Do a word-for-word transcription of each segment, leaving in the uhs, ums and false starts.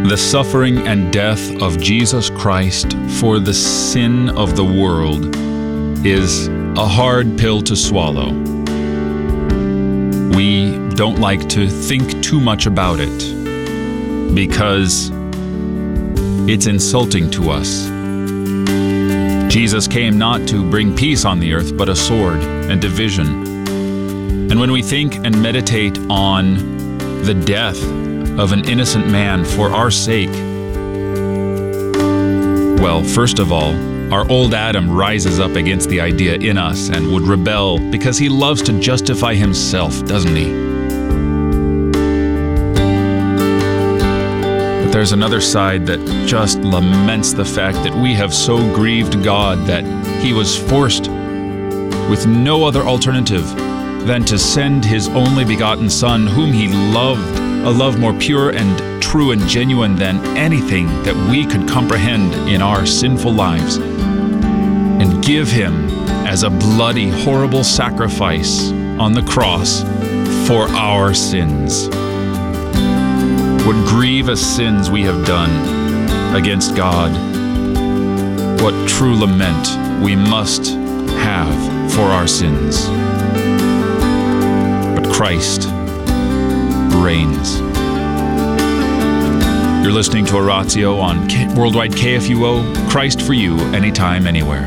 The suffering and death of Jesus Christ for the sin of the world is a hard pill to swallow. We don't like to think too much about it because it's insulting to us. Jesus came not to bring peace on the earth, but a sword and division. And when we think and meditate on the death of an innocent man for our sake, well, first of all, our old Adam rises up against the idea in us and would rebel because he loves to justify himself, doesn't he? But there's another side that just laments the fact that we have so grieved God that he was forced, with no other alternative, than to send his only begotten Son, whom he loved, a love more pure and true and genuine than anything that we could comprehend in our sinful lives, and give him as a bloody, horrible sacrifice on the cross for our sins. What grievous sins we have done against God. What true lament we must have for our sins. But Christ reigns. You're listening to Oratio on K- Worldwide K F U O, Christ for you, anytime, anywhere.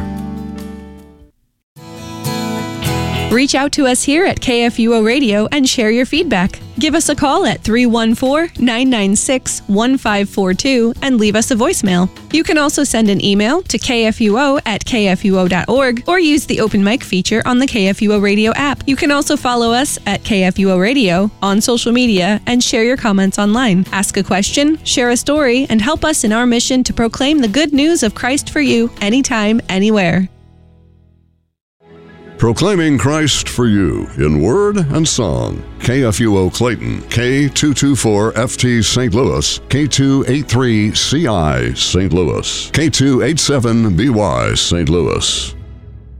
Reach out to us here at K F U O Radio and share your feedback. Give us a call at three one four, nine nine six, one five four two and leave us a voicemail. You can also send an email to k f u o at k f u o dot org or use the open mic feature on the K F U O Radio app. You can also follow us at K F U O Radio on social media and share your comments online. Ask a question, share a story, and help us in our mission to proclaim the good news of Christ for you anytime, anywhere. Proclaiming Christ for you in word and song. K F U O Clayton, K two twenty-four F T Saint Louis, K two eighty-three C I Saint Louis, K two eighty-seven B Y Saint Louis.